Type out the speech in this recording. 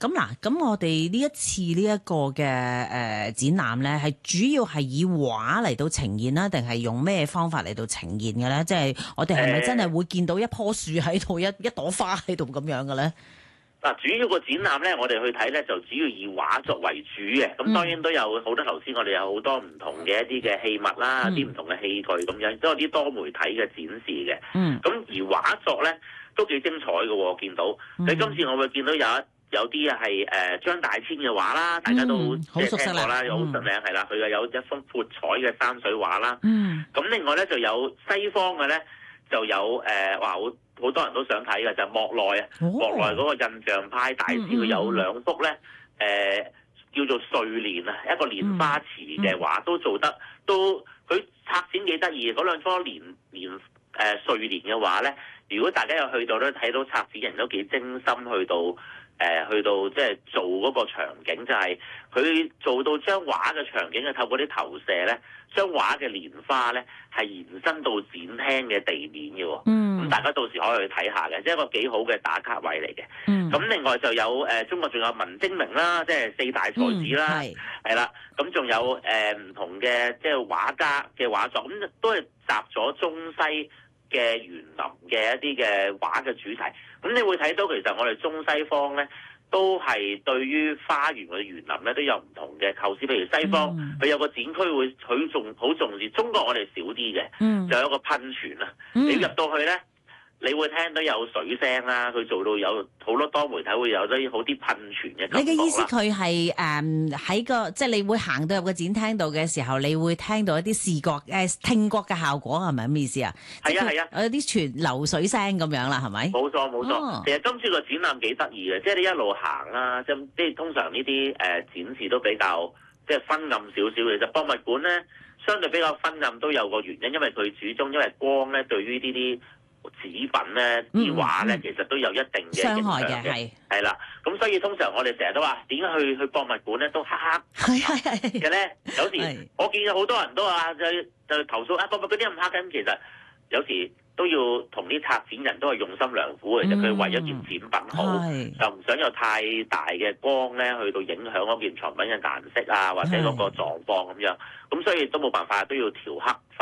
咁嗱，咁我哋呢一次呢一個嘅展覽咧，係主要係以畫嚟到呈現啦，定係用咩方法嚟到呈現嘅咧？即係我哋係咪真係會見到一棵樹喺度，一朵花喺度咁樣嘅咧？ 嗱，主要個展覽咧，我哋去睇咧，就主要以畫作為主嘅。咁當然都有好多頭先，我哋有好多唔同嘅一啲嘅器物啦，啲唔同嘅器具咁樣，都有啲多媒體嘅展示嘅。咁而畫作咧都幾精彩嘅喎，我見到。你今次我會見到有啲係張大千嘅畫啦，大家都好熟悉啦， 又好出名係啦。佢又有一幅闊彩嘅山水畫啦。咁另外咧就有西方嘅咧，就有好多人都想睇嘅就係莫奈啊，莫奈嗰個印象派大師，佢有兩幅咧叫做睡蓮啊，一個蓮花池嘅畫都做得佢策展幾得意。嗰兩幅睡蓮嘅畫咧，如果大家有去到咧，睇到策展人都幾精心去到即係做嗰個場景，就係佢做到將畫嘅場景透過啲投射咧，將畫嘅蓮花咧係延伸到展廳嘅地面嘅喎。咁大家到時可以去睇下嘅，即係一個幾好嘅打卡位嚟嘅。咁另外就有中國仲有文徵明啦，即係四大才子啦，係啦。咁仲有唔同嘅即係畫家嘅畫作，咁都係集咗中西嘅園林嘅一啲嘅畫嘅主題。咁你會睇到其實我哋中西方咧都係對於花園嘅園林咧都有唔同嘅構思。譬如西方佢有個展區會好重視，中國我哋少啲嘅，就有一個噴泉啊。你入到去咧，你會聽到有水聲啦，佢做到有好多多媒體會有啲好啲噴泉嘅感覺啦。 你嘅意思佢係喺個即係你會行到入個展廳度嘅時候，你會聽到一啲視覺聽覺嘅效果，係咪咁意思啊？係啊，有啲泉流水聲咁樣啦，係咪？ 冇錯。其實今次個展覽幾得意嘅，即係你一路行啦，即係通常呢啲展示都比較即係昏暗少少嘅。其實博物館咧相對比較昏暗都有個原因，因為佢始終因為光咧對於呢啲紙品咧、啲畫咧，其實都有一定嘅傷害嘅， 係啦。咁所以通常我哋成日都話點解去博物館咧都黑嘅咧？有時我見有好多人都話就投訴博物館啲咁黑嘅，咁其實有時都要同啲策展人都係用心良苦嘅，就佢為咗件展品好，就唔想有太大嘅光咧去到影響嗰件藏品嘅顏色啊，或者嗰個狀況咁樣。咁所以都冇辦法，都要調黑。